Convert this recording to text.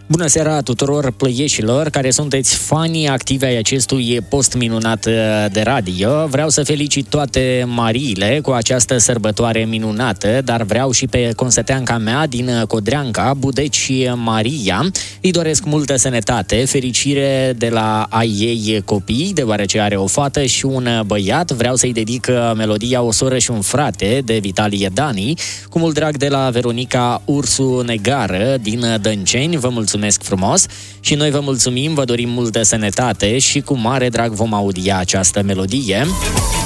Bună seara tuturor plăieșilor care sunteți fanii activi ai acestui post minunat de radio. Vreau să felicit toate Mariile cu această sărbătoare minunată, dar vreau și pe consăteanca mea din Codreanca, Budeci Maria. Îi doresc multă sănătate, fericire de la ai ei copii, deoarece are o fată și un băiat. Vreau să-i dedic melodia O soră și un frate de Vitalie Dani, cu mult drag de la Veronica Ursu Negară din Dănceni. Vă mulțumesc frumos și noi vă mulțumim, vă dorim multă sănătate și cu mare drag vom audia această melodie.